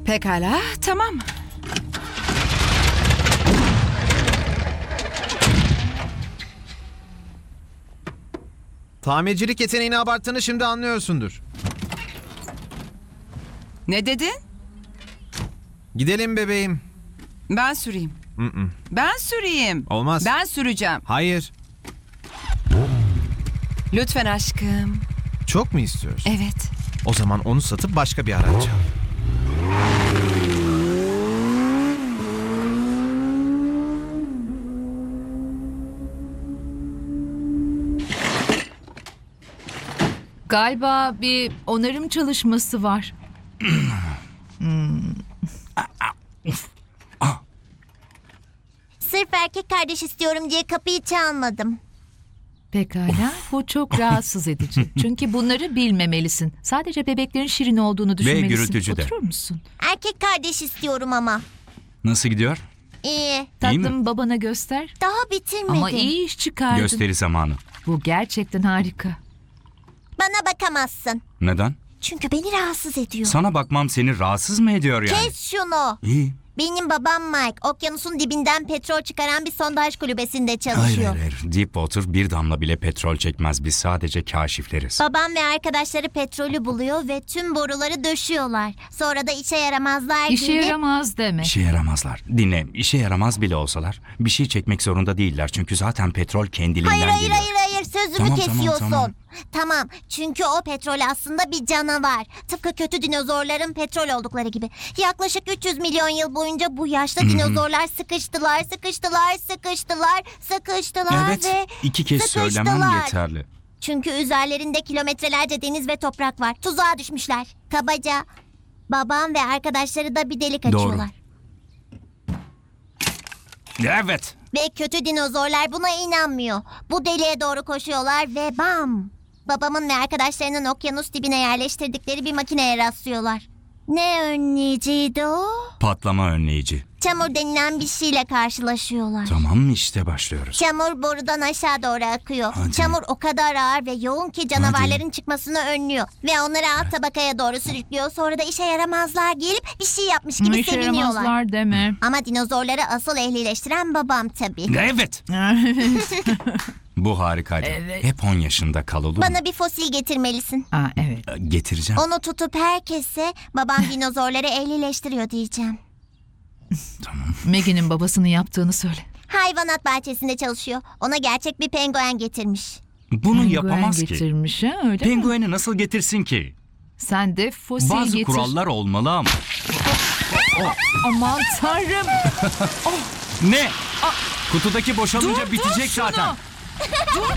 Pekala, tamam. Tamircilik yeteneğini abarttığını şimdi anlıyorsundur. Ne dedin? Gidelim bebeğim. Ben süreyim. Ben süreyim. Olmaz. Ben süreceğim. Hayır. Lütfen aşkım. Çok mu istiyorsun? Evet. O zaman onu satıp başka bir araç al. Galiba bir onarım çalışması var. Sırf erkek kardeş istiyorum diye kapıyı çalmadım. Pekala, bu çok rahatsız edici. Çünkü bunları bilmemelisin. Sadece bebeklerin şirin olduğunu düşünmelisin. gürültücü de. Oturur musun? Erkek kardeş istiyorum ama. Nasıl gidiyor? İyi. Tatlım babana göster. Daha bitirmedim. Ama iyi iş çıkardın. Gösteri zamanı. Bu gerçekten harika. Bana bakamazsın. Neden? Çünkü beni rahatsız ediyor. Sana bakmam seni rahatsız mı ediyor yani? Kes şunu. İyi. Benim babam Mike, okyanusun dibinden petrol çıkaran bir sondaj kulübesinde Hayır, çalışıyor. hayır. Deepwater bir damla bile petrol çekmez. Biz sadece kaşifleriz. Babam ve arkadaşları petrolü buluyor ve tüm boruları döşüyorlar. Sonra da işe yaramazlar İşe gelip... yaramaz deme. İşe yaramazlar. Dinle, işe yaramaz bile olsalar bir şey çekmek zorunda değiller. Çünkü zaten petrol kendiliğinden Hayır hayır geliyor. hayır hayır sözümü Tamam, kesiyorsun. tamam. Tamam, çünkü o petrol aslında bir canavar. Tıpkı kötü dinozorların petrol oldukları gibi. Yaklaşık 300 milyon yıl boyunca bu yaşlı dinozorlar sıkıştılar Evet, ve 2 kez söylemem sıkıştılar. yeterli. Çünkü üzerlerinde kilometrelerce deniz ve toprak var. Tuzağa düşmüşler. Kabaca babam ve arkadaşları da bir delik Doğru. açıyorlar. Evet. Ve kötü dinozorlar buna inanmıyor. Bu deliğe doğru koşuyorlar ve bam! Babamın ve arkadaşlarının okyanus dibine yerleştirdikleri bir makineye rastlıyorlar. Ne önleyiciydi o? Patlama önleyici. Çamur denilen bir şeyle karşılaşıyorlar. Tamam, işte başlıyoruz. Çamur borudan aşağı doğru akıyor. Hadi. Çamur o kadar ağır ve yoğun ki canavarların çıkmasını önlüyor. Ve onları alt tabakaya doğru sürüklüyor. Sonra da işe yaramazlar gelip bir şey yapmış gibi İşe seviniyorlar. yaramazlar deme. Ama dinozorları asıl ehlileştiren babam tabii. Evet. Bu harikaydı. Evet. Hep 10 yaşında kal, olur mu? Bana bir fosil getirmelisin. Aa, evet. Getireceğim. Onu tutup herkese babam dinozorları ehlileştiriyor diyeceğim. Maggie'nin babasının yaptığını söyle. Hayvanat bahçesinde çalışıyor. Ona gerçek bir penguen getirmiş. Bunu Penguen yapamaz ki. getirmiş ha, öyle mi? Pengueni nasıl getirsin ki? Sen de fosil Bazı getir. kurallar olmalı ama. Aman tanrım. Ne? Kutudaki boşalınca Dur bitecek şunu. zaten. Dur